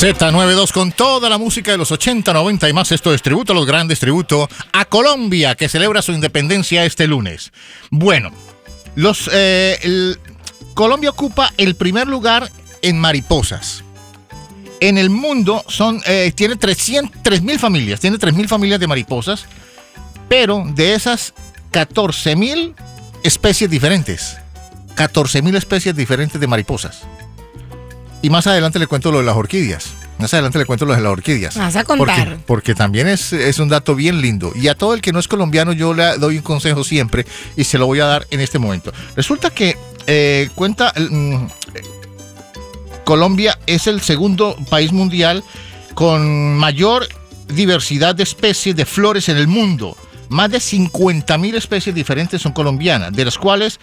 Z92 con toda la música de los 80, 90 y más. Esto es tributo a los grandes, tributo a Colombia, que celebra su independencia este lunes. Bueno, Colombia ocupa el primer lugar en mariposas. En el mundo tiene 3.000 familias, tiene 3.000 familias de mariposas, pero de esas 14.000 especies diferentes. 14.000 especies diferentes de mariposas. Y más adelante le cuento lo de las orquídeas. Vas a contar. Porque también es un dato bien lindo. Y a todo el que no es colombiano yo le doy un consejo siempre y se lo voy a dar en este momento. Resulta que Colombia es el segundo país mundial con mayor diversidad de especies de flores en el mundo. Más de 50.000 especies diferentes son colombianas, de las cuales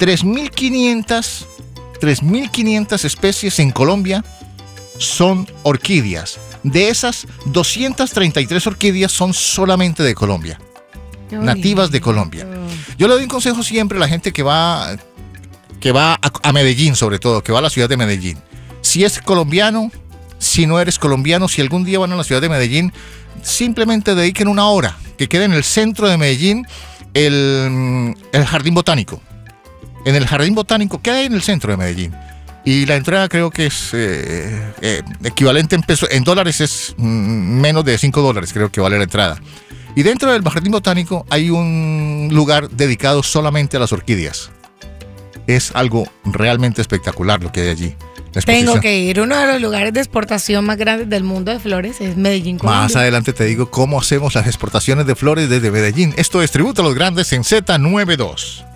3.500 especies en Colombia son orquídeas. De esas, 233 orquídeas son solamente de Colombia, nativas de Colombia. Yo le doy un consejo siempre a la gente que va a Medellín, sobre todo, que va a la ciudad de Medellín. Si es colombiano, si no eres colombiano, si algún día van a la ciudad de Medellín, simplemente dediquen una hora, que quede en el centro de Medellín el Jardín Botánico. En el Jardín Botánico, queda ahí en el centro de Medellín. Y la entrada creo que es equivalente en pesos, en dólares es menos de $5, creo que vale la entrada. Y dentro del Jardín Botánico hay un lugar dedicado solamente a las orquídeas. Es algo realmente espectacular lo que hay allí. Tengo que ir. Uno de los lugares de exportación más grandes del mundo de flores es Medellín, Colombia. Más adelante te digo cómo hacemos las exportaciones de flores desde Medellín. Esto es Tributo a los Grandes en Z92.